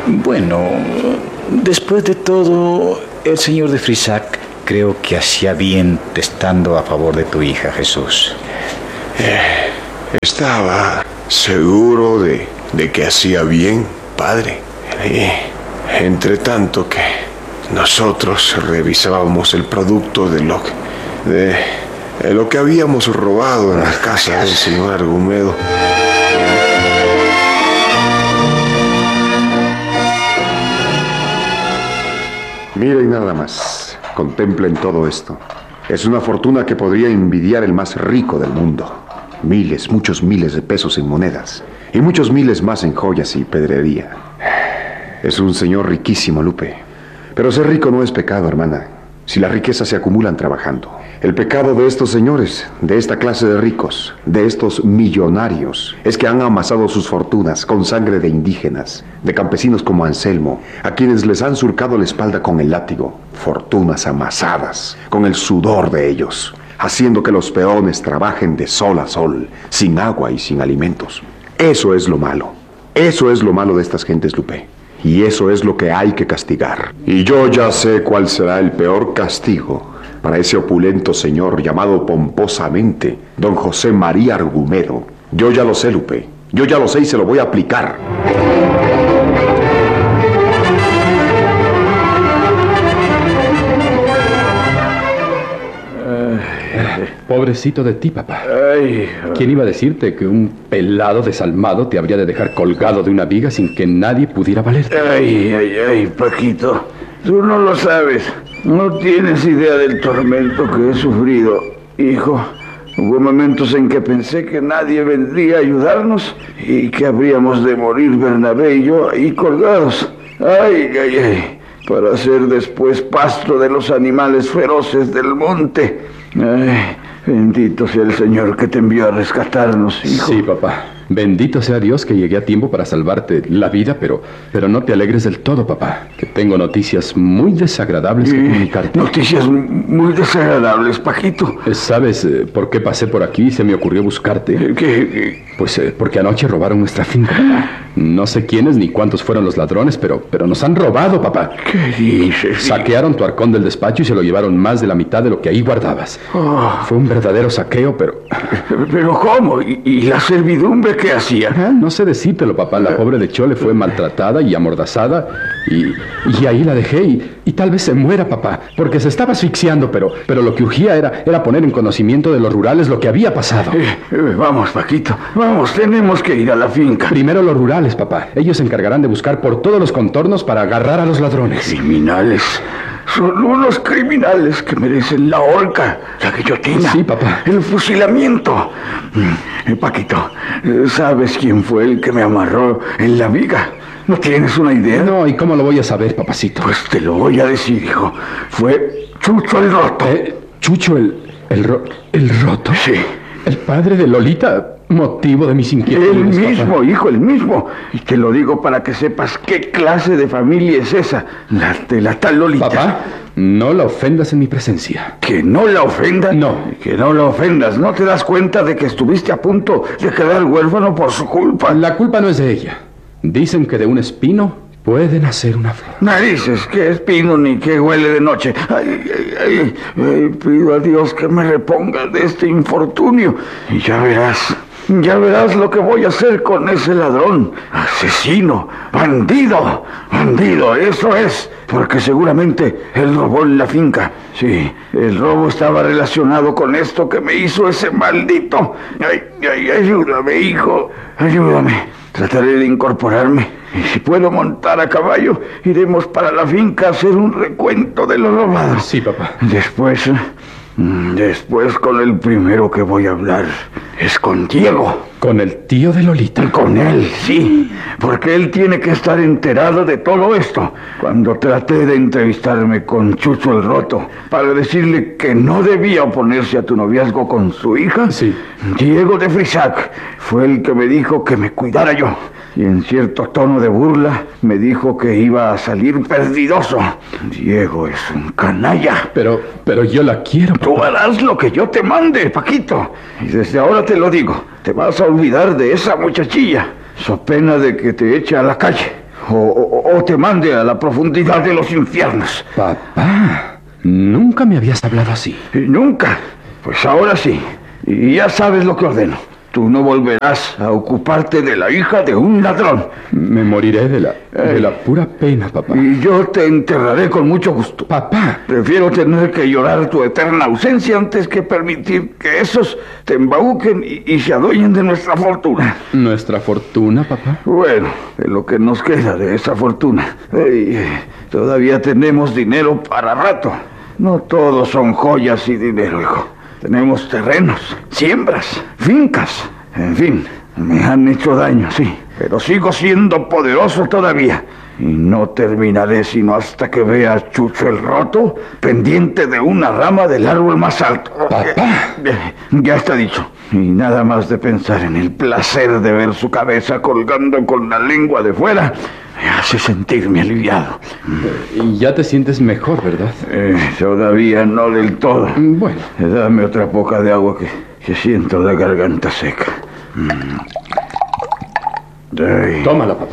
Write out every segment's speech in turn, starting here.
Bueno, después de todo, el señor de Frisac creo que hacía bien estando a favor de tu hija, Jesús. Estaba seguro de que hacía bien, padre. Entre tanto que nosotros revisábamos el producto de lo que habíamos robado en la casa del señor Argumedo. Miren nada más, contemplen todo esto. Es una fortuna que podría envidiar el más rico del mundo. Miles, muchos miles de pesos en monedas. Y muchos miles más en joyas y pedrería. Es un señor riquísimo, Lupe. Pero ser rico no es pecado, hermana, si las riquezas se acumulan trabajando. El pecado de estos señores, de esta clase de ricos, de estos millonarios, es que han amasado sus fortunas con sangre de indígenas, de campesinos como Anselmo, a quienes les han surcado la espalda con el látigo. Fortunas amasadas, con el sudor de ellos, haciendo que los peones trabajen de sol a sol, sin agua y sin alimentos. Eso es lo malo. Eso es lo malo de estas gentes, Lupe. Y eso es lo que hay que castigar. Y yo ya sé cuál será el peor castigo para ese opulento señor llamado pomposamente don José María Argumedo. Yo ya lo sé, Lupe. Yo ya lo sé y se lo voy a aplicar. Pobrecito de ti, papá. Ay, ¿Quién iba a decirte que un pelado desalmado te habría de dejar colgado de una viga sin que nadie pudiera valerte? ay, Paquito. Tú no lo sabes. No tienes idea del tormento que he sufrido, hijo. Hubo momentos en que pensé que nadie vendría a ayudarnos y que habríamos de morir Bernabé y yo ahí colgados. Ay, para ser después pasto de los animales feroces del monte. Ay, bendito sea el Señor que te envió a rescatarnos, hijo. Sí, papá. Bendito sea Dios que llegué a tiempo para salvarte la vida, pero no te alegres del todo, papá, que tengo noticias muy desagradables que comunicarte. Noticias muy desagradables, Paquito. ¿Sabes por qué pasé por aquí y se me ocurrió buscarte? ¿Qué? Pues porque anoche robaron nuestra finca, papá. No sé quiénes ni cuántos fueron los ladrones, pero nos han robado, papá. ¿Qué dices? Saquearon tu arcón del despacho y se lo llevaron más de la mitad de lo que ahí guardabas. Fue un verdadero saqueo, pero... ¿Pero cómo? ¿Y la servidumbre qué hacía? No sé decírtelo, papá. La pobre de Chole fue maltratada y amordazada y ahí la dejé y tal vez se muera, papá, porque se estaba asfixiando, pero lo que urgía era poner en conocimiento de los rurales lo que había pasado. Vamos, Paquito, vamos, tenemos que ir a la finca. Primero los rurales, papá. Ellos se encargarán de buscar por todos los contornos para agarrar a los ladrones. ¿Criminales? Son unos criminales que merecen la horca, la guillotina. Sí, papá. El fusilamiento. Paquito, ¿sabes quién fue el que me amarró en la viga? ¿No tienes una idea? No, ¿y cómo lo voy a saber, papacito? Pues te lo voy a decir, hijo. Fue Chucho el Roto. ¿Chucho el Roto? Sí. ¿El padre de Lolita? Motivo de mis inquietudes, El mismo, papá. hijo, el mismo. Y te lo digo para que sepas qué clase de familia es esa, la de la tal Lolita. Papá, no la ofendas en mi presencia. ¿Que no la ofendas? No. Que no la ofendas. ¿No te das cuenta de que estuviste a punto de quedar huérfano por su culpa? La culpa no es de ella. Dicen que de un espino puede nacer una flor. Narices, que espino ni que huele de noche. Ay, pido a Dios que me reponga de este infortunio. Y ya verás lo que voy a hacer con ese ladrón, asesino, bandido, eso es, porque seguramente él robó en la finca. Sí, el robo estaba relacionado con esto que me hizo ese maldito. Ay, ayúdame, hijo, ayúdame. Trataré de incorporarme y si puedo montar a caballo, iremos para la finca a hacer un recuento de lo robado. Sí, papá. Después con el primero que voy a hablar es con Diego. ¿Con el tío de Lolita? Con él, sí, porque él tiene que estar enterado de todo esto. Cuando traté de entrevistarme con Chucho el Roto para decirle que no debía oponerse a tu noviazgo con su hija, sí, Diego de Frisac fue el que me dijo que me cuidara yo. Y en cierto tono de burla me dijo que iba a salir perdidoso. Diego es un canalla. Pero yo la quiero, papá. Tú harás lo que yo te mande, Paquito. Y desde ahora te lo digo, te vas a olvidar de esa muchachilla, so pena de que te eche a la calle o te mande a la profundidad de los infiernos. Papá, nunca me habías hablado así. Nunca. Pues ahora sí. Y ya sabes lo que ordeno. Tú no volverás a ocuparte de la hija de un ladrón. Me moriré de la pura pena, papá. Y yo te enterraré con mucho gusto. Papá. Prefiero tener que llorar tu eterna ausencia antes que permitir que esos te embauquen y se adueñen de nuestra fortuna. ¿Nuestra fortuna, papá? Bueno, de lo que nos queda de esa fortuna. Todavía tenemos dinero para rato. No todos son joyas y dinero, hijo. Tenemos terrenos, siembras, fincas. En fin, me han hecho daño, sí. Pero sigo siendo poderoso todavía. Y no terminaré sino hasta que vea a Chucho el Roto pendiente de una rama del árbol más alto. ¡Papá! Ya está dicho. Y nada más de pensar en el placer de ver su cabeza colgando con la lengua de fuera, me hace sentirme aliviado. Y ya te sientes mejor, ¿verdad? Todavía no del todo. Bueno. Dame otra poca de agua que siento la garganta seca. Tómala, papá.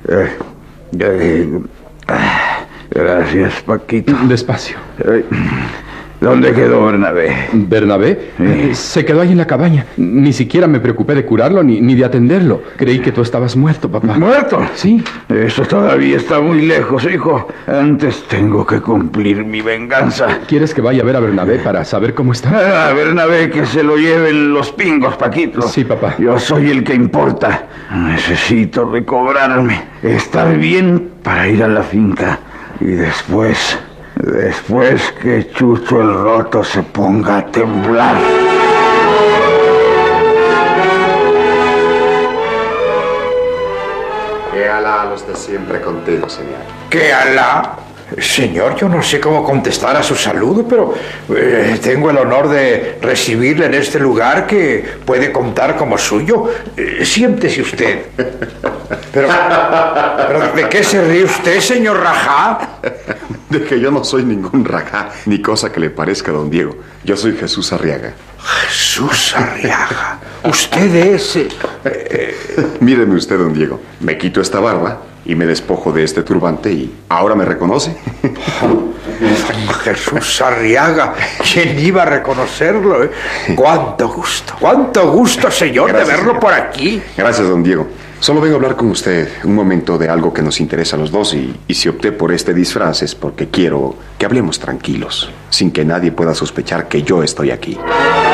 Gracias, Paquito. Despacio. ¿Dónde quedó Bernabé? ¿Bernabé? Se quedó ahí en la cabaña. Ni siquiera me preocupé de curarlo ni de atenderlo. Creí que tú estabas muerto, papá. ¿Muerto? Sí. Eso todavía está muy lejos, hijo. Antes tengo que cumplir mi venganza. ¿Quieres que vaya a ver a Bernabé para saber cómo está? A Bernabé que se lo lleven los pingos, Paquito. Sí, papá. Yo soy el que importa. Necesito recobrarme, estar bien para ir a la finca. Y después que Chucho el Roto se ponga a temblar. Que Alá los de siempre contigo, señor. ¿Qué Alá? Señor, yo no sé cómo contestar a su saludo, pero tengo el honor de recibirle en este lugar que puede contar como suyo. Siéntese usted. Pero ¿de qué se ríe usted, señor Rajá? De que yo no soy ningún rajá, ni cosa que le parezca, don Diego. Yo soy Jesús Arriaga. Jesús Arriaga. Usted es... Míreme usted, don Diego. Me quito esta barba y me despojo de este turbante y ¿ahora me reconoce? Jesús Arriaga. ¿Quién iba a reconocerlo? Cuánto gusto, señor, Gracias, de verlo señor. por aquí. Gracias, don Diego. Solo vengo a hablar con usted un momento de algo que nos interesa a los dos y si opté por este disfraz es porque quiero que hablemos tranquilos, sin que nadie pueda sospechar que yo estoy aquí.